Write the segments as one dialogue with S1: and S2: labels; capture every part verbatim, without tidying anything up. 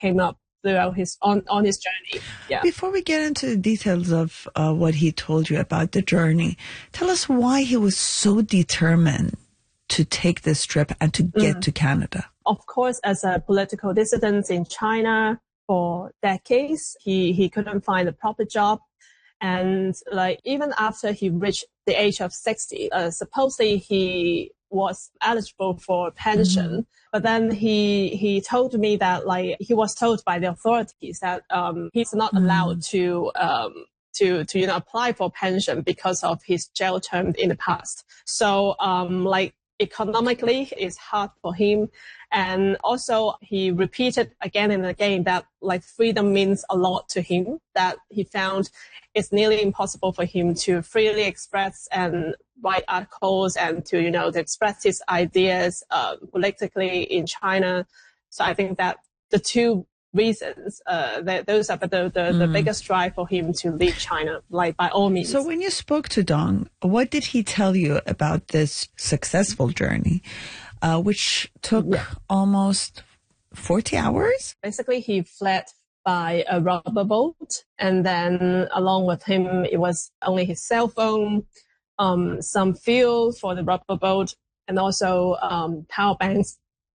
S1: came up throughout his on, on his journey. Yeah.
S2: Before we get into the details of uh, what he told you about the journey, tell us why he was so determined to take this trip and to get mm. to Canada.
S1: Of course, as a political dissident in China for decades, he, he couldn't find a proper job. And like even after he reached the age of sixty, uh, supposedly he was eligible for pension. Mm-hmm. But then he he told me that like he was told by the authorities that um he's not mm-hmm. allowed to um to to you know apply for pension because of his jail term in the past. So um like economically it's hard for him. And also he repeated again and again that like freedom means a lot to him, that he found it's nearly impossible for him to freely express and write articles and to, you know, to express his ideas uh, politically in China. So I think that the two reasons, uh, that those are the, the, mm. the biggest drive for him to leave China, like by all means.
S2: So when you spoke to Dong, what did he tell you about this successful journey, uh, which took yeah. almost forty hours?
S1: Basically, he fled by a rubber boat, and then along with him it was only his cell phone, um some fuel for the rubber boat, and also um power banks.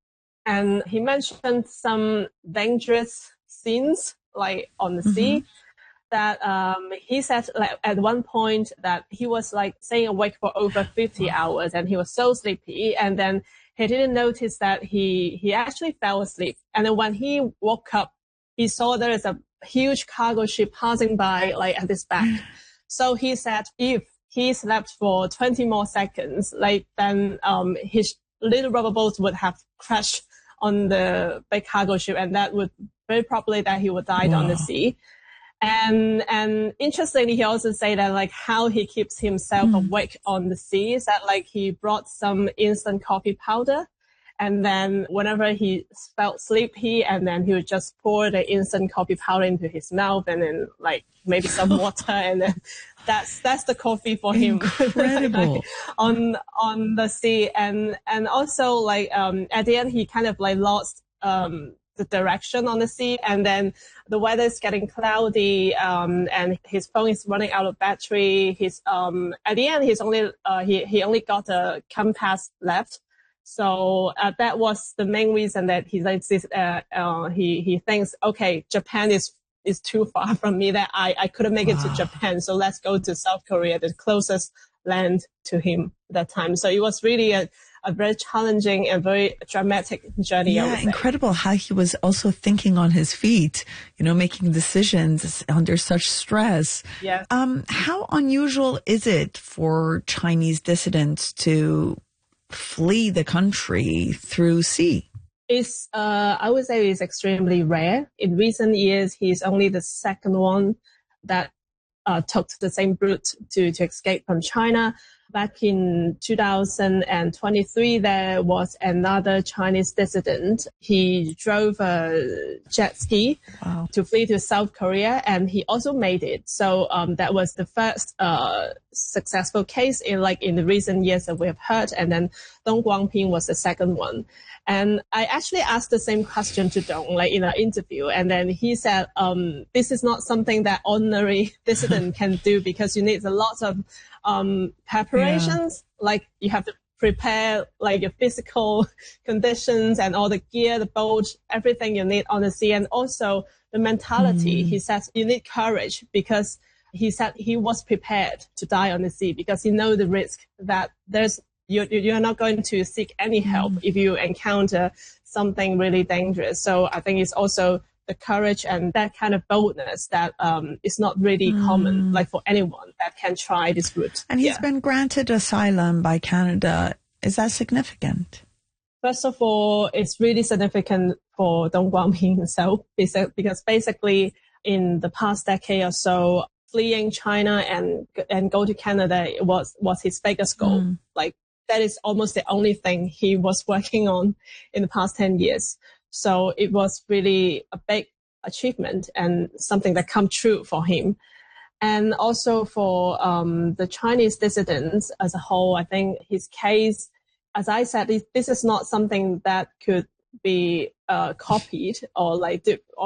S1: And he mentioned some dangerous scenes like on the mm-hmm. sea, that um he said like at one point that he was like staying awake for over fifty hours and he was so sleepy, and then he didn't notice that he he actually fell asleep. And then when he woke up, he saw there is a huge cargo ship passing by, like at his back. So he said if he slept for twenty more seconds, like then um his little rubber boat would have crashed on the big cargo ship, and that would very probably that he would die wow. on the sea. And and interestingly, he also said that like how he keeps himself mm. awake on the sea is that like he brought some instant coffee powder. And then whenever he felt sleepy, and then he would just pour the instant coffee powder into his mouth, and then like maybe some water, and then that's that's the coffee for him.
S2: Incredible.
S1: like, on on the sea. And and also like um at the end he kind of like lost um the direction on the sea, and then the weather is getting cloudy, um and his phone is running out of battery. His um at the end he's only uh he he only got a compass left. So uh, that was the main reason that he thinks uh, uh, he he thinks, okay, Japan is is too far from me, that I I couldn't make wow. it to Japan, so let's go to South Korea, the closest land to him at that time. So it was really a a very challenging and very dramatic journey.
S2: Yeah, incredible how he was also thinking on his feet, you know, making decisions under such stress.
S1: Yeah.
S2: Um, how unusual is it for Chinese dissidents to flee the country through sea?
S1: It's, uh, I would say it's extremely rare. In recent years, he's only the second one that uh, took the same route to, to escape from China. Back in two thousand twenty-three, there was another Chinese dissident. He drove a jet ski wow. to flee to South Korea, and he also made it. So um, that was the first uh, successful case in like in the recent years that we have heard. And then Dong Guangping was the second one. And I actually asked the same question to Dong, like in an interview, and then he said, um, this is not something that ordinary dissident can do, because you need a lot of um preparations. Yeah. Like you have to prepare like your physical conditions and all the gear, the boat, everything you need on the sea, and also the mentality. Mm. He says you need courage, because he said he was prepared to die on the sea because he knows the risk that there's you you're not going to seek any help mm. if you encounter something really dangerous. So I think it's also the courage and that kind of boldness that um, is not really mm. common, like for anyone that can try this route.
S2: And he's
S1: yeah.
S2: been granted asylum by Canada. Is that significant?
S1: First of all, it's really significant for Dong Guangping himself, because basically in the past decade or so, fleeing China and and go to Canada was was his biggest goal. Mm. Like that is almost the only thing he was working on in the past ten years. So it was really a big achievement and something that come true for him. And also for um, the Chinese dissidents as a whole, I think his case, as I said, this is not something that could be uh, copied or like